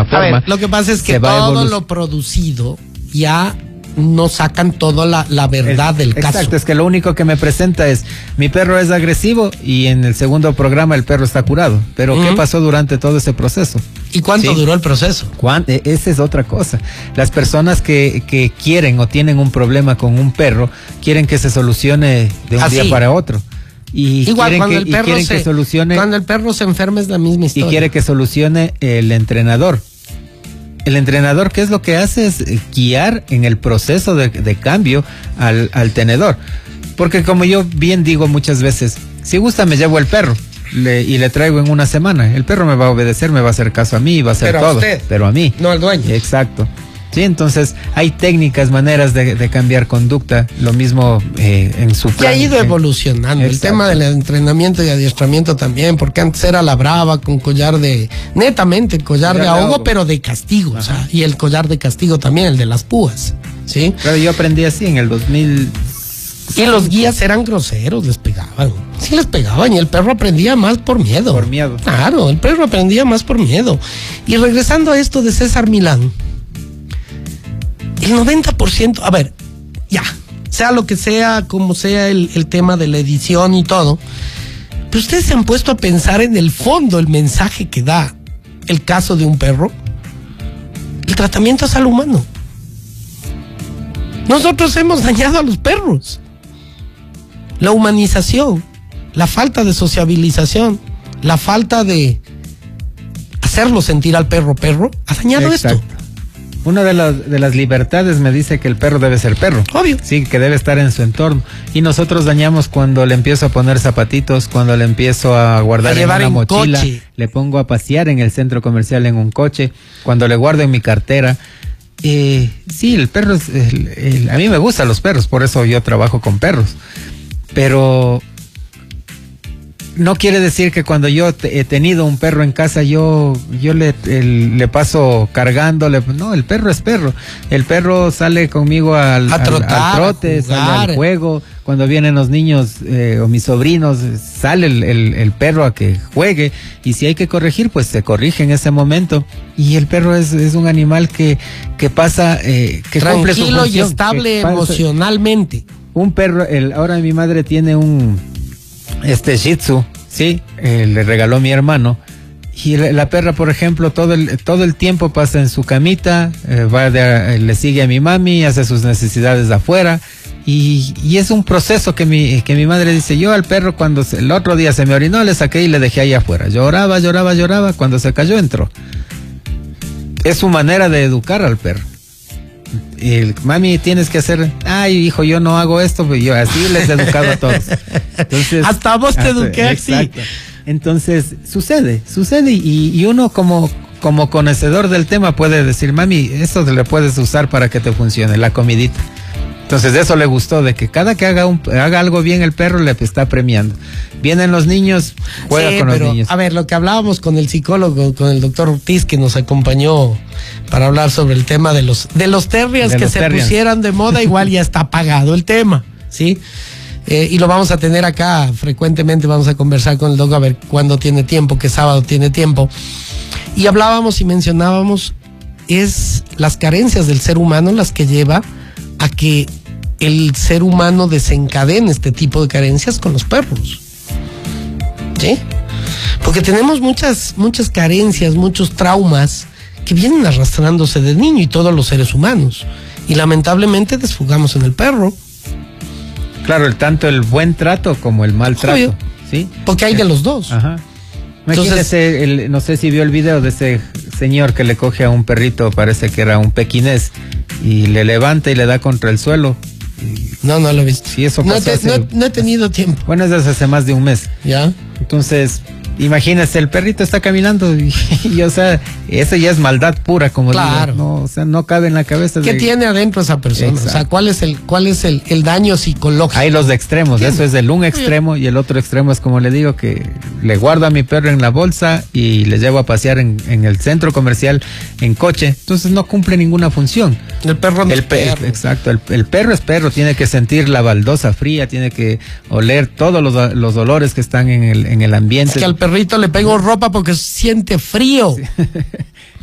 alguna forma. A ver, lo que pasa es que todo lo producido ya no sacan toda la verdad del caso. Exacto, es que lo único que me presenta es, mi perro es agresivo, y en el segundo programa el perro está curado. Pero ¿qué pasó durante todo ese proceso? ¿Y cuánto duró el proceso? Esa es otra cosa. Las personas que quieren o tienen un problema con un perro, quieren que se solucione de un día para otro. Y igual cuando el perro se enferma es la misma historia. Y quiere que solucione el entrenador. El entrenador, ¿qué es lo que hace? Es guiar en el proceso de cambio al tenedor. Porque como yo bien digo muchas veces, si gusta me llevo el perro y le traigo en una semana. El perro me va a obedecer, me va a hacer caso a mí, va a hacer todo. Pero a mí. No al dueño. Exacto. Sí, entonces hay técnicas, maneras de cambiar conducta, lo mismo en su plan. Y ha ido evolucionando. Exacto. El tema del entrenamiento y adiestramiento también, porque antes era la brava con collar de ahogo, pero de castigo, o sea, y el collar de castigo también, el de las púas, ¿sí? Pero yo aprendí así en el 2000. Y los guías eran groseros, les pegaban. Sí, les pegaban y el perro aprendía más por miedo. Por miedo. Claro, el perro aprendía más por miedo. Y regresando a esto de César Milán, el 90%, a ver, ya, sea lo que sea, como sea el tema de la edición y todo, pero ustedes se han puesto a pensar en el fondo, el mensaje que da el caso de un perro. El tratamiento es al humano. Nosotros hemos dañado a los perros. La humanización, la falta de sociabilización, la falta de hacerlo sentir al perro, ha dañado esto. Una de las libertades me dice que el perro debe ser perro. Obvio. Sí, que debe estar en su entorno. Y nosotros dañamos cuando le empiezo a poner zapatitos, cuando le empiezo a guardar en una mochila, le pongo a pasear en el centro comercial en un coche, cuando le guardo en mi cartera. Sí, el perro a mí me gustan los perros, por eso yo trabajo con perros. Pero no quiere decir que cuando yo he tenido un perro en casa yo le paso cargándole. No, el perro es perro. El perro sale conmigo al trote, sale al juego. Cuando vienen los niños o mis sobrinos, sale el perro a que juegue. Y si hay que corregir, pues se corrige en ese momento. Y el perro es un animal que pasa, que cumple su función, tranquilo y estable emocionalmente. Un perro, ahora mi madre tiene un Shih Tzu, sí, le regaló mi hermano, y la perra, por ejemplo, todo el tiempo pasa en su camita, le sigue a mi mami, hace sus necesidades de afuera, y es un proceso que mi madre dice. Yo al perro, cuando el otro día se me orinó, le saqué y le dejé ahí afuera, lloraba, cuando se cayó entró. Es su manera de educar al perro. Mami, tienes que hacer, ay hijo, yo no hago esto, pues yo así les he educado a todos. Entonces, hasta vos te eduqué así. Entonces sucede y uno como conocedor del tema puede decir, mami, esto le puedes usar para que te funcione, la comidita. Entonces de eso le gustó, de que cada que haga algo bien el perro le está premiando. Vienen los niños, juega con los niños. A ver, lo que hablábamos con el psicólogo, con el doctor Ortiz, que nos acompañó para hablar sobre el tema de los terriers que se pusieran de moda, igual ya está apagado el tema, ¿sí? Y lo vamos a tener acá frecuentemente, vamos a conversar con el doctor a ver cuándo tiene tiempo, qué sábado tiene tiempo. Y hablábamos y mencionábamos, es las carencias del ser humano las que lleva a que el ser humano desencadene este tipo de carencias con los perros, ¿sí? Porque tenemos muchas carencias, muchos traumas que vienen arrastrándose de niño y todos los seres humanos, y lamentablemente desfugamos en el perro. Claro, tanto el buen trato como el mal trato. Obvio, ¿sí? Porque hay de los dos. Ajá. Imagínese, no sé si vio el video de ese señor que le coge a un perrito, parece que era un pequinés, y le levanta y le da contra el suelo. No lo he visto. Sí, eso pasó no he tenido tiempo. Bueno, es desde hace más de un mes. Ya. Entonces, imagínese, el perrito está caminando y o sea, eso ya es maldad pura, como claro. Digo. No, o sea, no cabe en la cabeza. ¿Qué tiene adentro esa persona? Exacto. O sea, ¿cuál es el daño psicológico? Hay los de extremos, eso es el un extremo, y el otro extremo es, como le digo, que le guardo a mi perro en la bolsa y le llevo a pasear en el centro comercial en coche. Entonces no cumple ninguna función. El perro no es perro. Exacto, el perro es perro, tiene que sentir la baldosa fría, tiene que oler todos los olores que están en el ambiente. Es que al perrito le pego ropa porque siente frío. Sí.